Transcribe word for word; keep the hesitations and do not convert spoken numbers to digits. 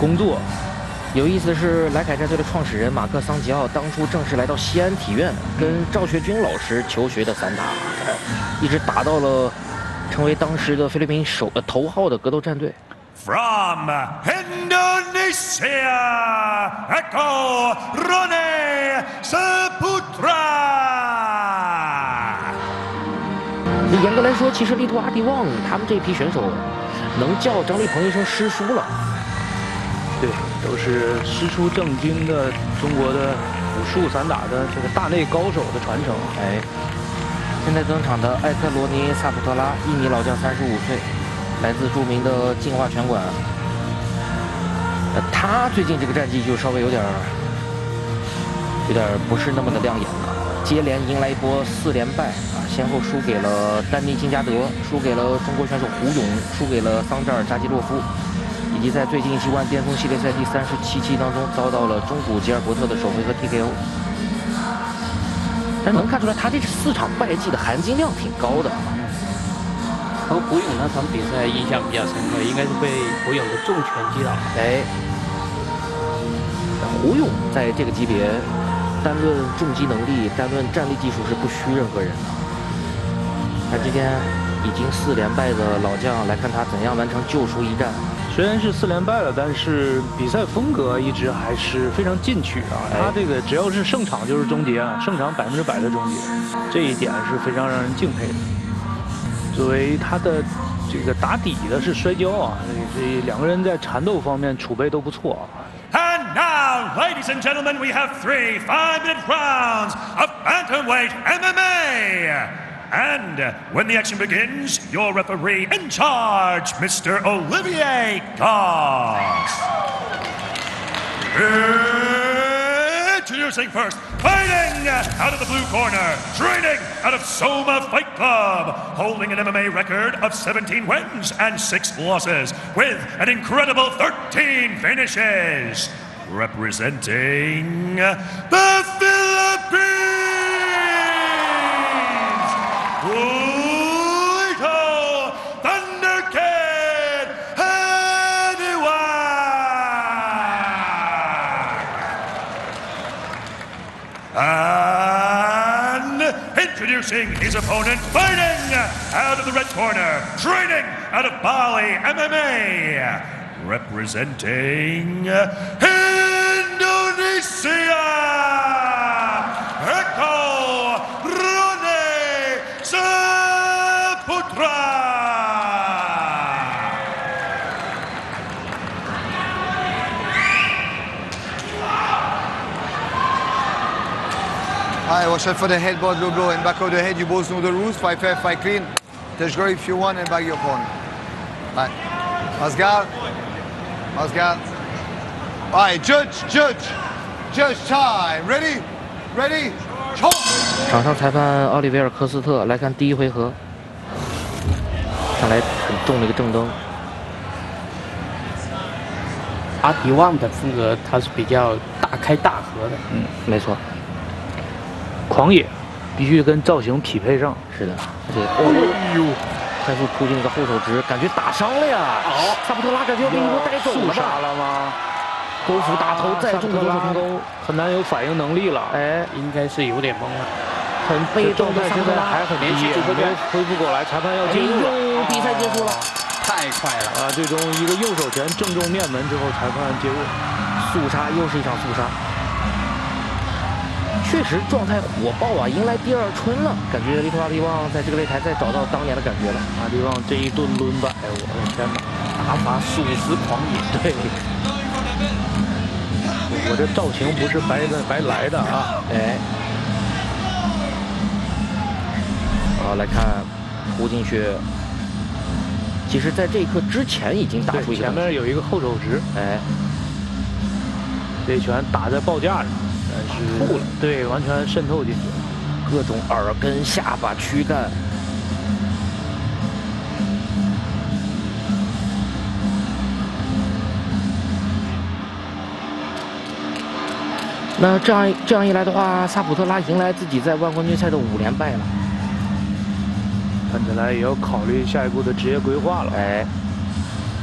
工作。 有意思的是，莱凯战队的创始人马克桑吉奥当初正是来到西安体院，跟赵学军老师求学的散打，一直打到了成为当时的菲律宾首呃头号的格斗战队。 From Indonesia, Eko Rone Saputra。 严格来说，其实利图阿迪旺他们这一批选手，能叫张立鹏一声师叔了。 对，都是师出正经的中国的武术散打的这个大内高手的传承。 哎，现在登场的艾克罗尼·萨普特拉，印尼老将，三十五岁，来自著名的进化拳馆。呃，他最近这个战绩就稍微有点儿，有点儿不是那么的亮眼了，接连迎来一波四连败啊，先后输给了丹尼·金加德，输给了中国选手胡勇，输给了桑扎尔·扎基洛夫。 以及在最近一万巅峰系列赛第三十七期当中遭到了中古吉尔伯特的首回合 T K O， 但能看出来他这四场败绩的含金量挺高的。 和胡勇那场比赛印象比较深刻，应该是被胡勇的重拳击倒。 哎，胡勇在这个级别，单论重击能力、单论站立技术是不虚任何人的。而今天已经四连败的老将，来看他怎样完成救赎一战。 虽然是四连败了，但是比赛风格一直还是非常进取啊。他这个只要是胜场就是终结啊，胜场百分之百的终结，这一点是非常让人敬佩的。作为他的这个打底的是摔跤啊，这两个人在缠斗方面储备都不错啊。 And now, ladies and gentlemen, we have three five-minute rounds of bantamweight M M A. And when the action begins, your referee in charge, Mister Olivier Goss. Introducing first, fighting out of the blue corner, training out of Soma Fight Club, holding an M M A record of seventeen wins and six losses, with an incredible thirteen finishes. Representing the Philippines! Lito Thundercat Hadiwak! And introducing his opponent, fighting out of the red corner, training out of Bali M M A, representing Indonesia, Eko Rone Saputra. Alright, watch out for the headbutt, low blow, and back of the head. You both know the rules. Fight fair, fight clean. Touch guard if you want, and back your opponent. Right. Masgal. Masgal. Alright, judge, judge. Judge time. Ready? Ready? Choke! 场上裁判奥利维尔·科斯特来看第一回合，上来很重的一个正蹬。 阿迪旺的风格，他是比较大开大合的。 嗯，没错， 狂野，必须跟造型匹配上。 是的，而且哦呦，快速突进一个后手直，感觉打伤了呀！哦，萨普特拉感觉要被一波带走了吧？ 杀了吗？ 勾斧打头，再中左手平勾， 很难有反应能力了。 哎， 应该是有点懵了， 很被动的萨普特拉还很低，没恢复过来，裁判要介入了。 比赛结束了， 太快了啊！最终一个右手拳正中面门之后，裁判介入， 速杀，又是一场速杀。确实状态火爆啊，迎来第二春了，感觉利托阿迪旺在这个擂台再找到当年的感觉了。 阿迪旺这一顿抡摆，我的天哪， 打法属实狂野。对， 我这造型不是白的白来的啊！ 哎，好，来看胡金雪，其实在这一刻之前已经打出一个， 前面有一个后手直， 哎， 这拳打在报架上。但是透了，对，完全渗透进去， 各种耳根、下巴、躯干。那这样这样一来的话，萨普特拉迎来自己在万冠军赛的五连败了， 看起来也要考虑下一步的职业规划了。 哎。